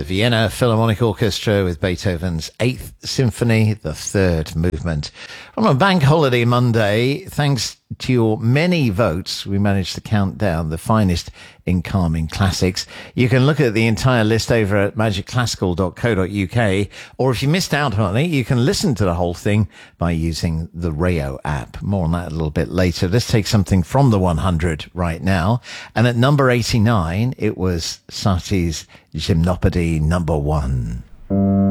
The Vienna Philharmonic Orchestra with Beethoven's Eighth Symphony, the third movement. On a bank holiday Monday, thanks to your many votes, we managed to count down the finest in calming classics. You can look at the entire list over at magicclassical.co.uk, or if you missed out on it, you can listen to the whole thing by using the Rayo app. More on that a little bit later. Let's take something from the 100 right now. And at number 89, it was Satie's Gymnopédie number 1.